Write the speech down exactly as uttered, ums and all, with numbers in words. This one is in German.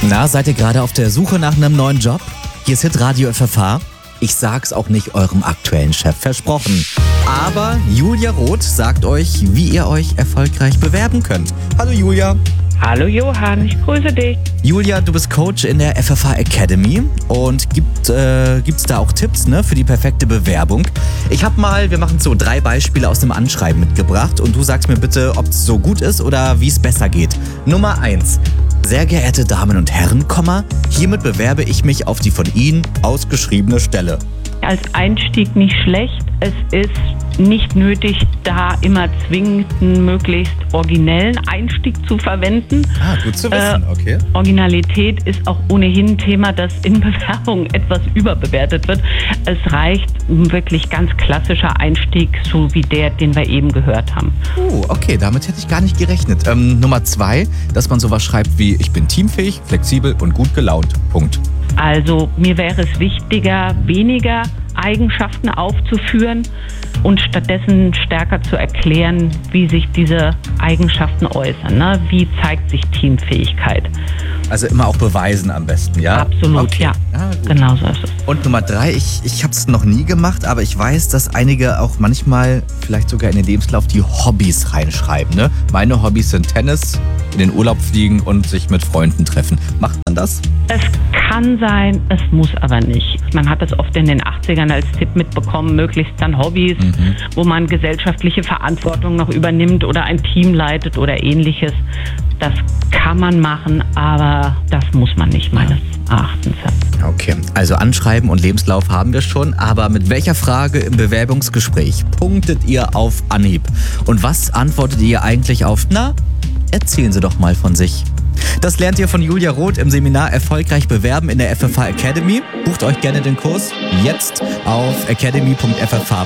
Na, seid ihr gerade auf der Suche nach einem neuen Job? Hier ist Hitradio F F H. Ich sag's auch nicht eurem aktuellen Chef, versprochen. Aber Julia Roth sagt euch, wie ihr euch erfolgreich bewerben könnt. Hallo Julia. Hallo Johann, ich grüße dich. Julia, du bist Coach in der F F H Academy und gibt äh, gibt's da auch Tipps, ne, für die perfekte Bewerbung. Ich habe mal, wir machen so drei Beispiele aus dem Anschreiben mitgebracht und du sagst mir bitte, ob es so gut ist oder wie es besser geht. Nummer eins. Sehr geehrte Damen und Herren, Komma, hiermit bewerbe ich mich auf die von Ihnen ausgeschriebene Stelle. Als Einstieg nicht schlecht. Es ist nicht nötig, da immer zwingend einen möglichst originellen Einstieg zu verwenden. Ah, gut zu wissen, äh, okay. Originalität ist auch ohnehin ein Thema, das in Bewerbungen etwas überbewertet wird. Es reicht ein wirklich ganz klassischer Einstieg, so wie der, den wir eben gehört haben. Oh, okay, damit hätte ich gar nicht gerechnet. Ähm, Nummer zwei, dass man sowas schreibt wie, ich bin teamfähig, flexibel und gut gelaunt. Punkt. Also mir wäre es wichtiger, weniger Eigenschaften aufzuführen und stattdessen stärker zu erklären, wie sich diese Eigenschaften äußern. Ne? Wie zeigt sich Teamfähigkeit? Also immer auch beweisen am besten, ja? Absolut, okay. ja. Ah, gut. Genau so ist es. Und Nummer drei, ich, ich habe es noch nie gemacht, aber ich weiß, dass einige auch manchmal vielleicht sogar in den Lebenslauf die Hobbys reinschreiben. Ne? Meine Hobbys sind Tennis, in den Urlaub fliegen und sich mit Freunden treffen. Macht man das? Es kann sein, es muss aber nicht. Man hat es oft in den achtzigern als Tipp mitbekommen, möglichst dann Hobbys, mhm. wo man gesellschaftliche Verantwortung noch übernimmt oder ein Team leitet oder ähnliches. Das kann man machen, aber das muss man nicht, meines Erachtens. Okay, also Anschreiben und Lebenslauf haben wir schon, aber mit welcher Frage im Bewerbungsgespräch punktet ihr auf Anhieb? Und was antwortet ihr eigentlich auf, na, erzählen Sie doch mal von sich. Das lernt ihr von Julia Roth im Seminar Erfolgreich bewerben in der F F H Academy. Bucht euch gerne den Kurs jetzt auf academy punkt f f h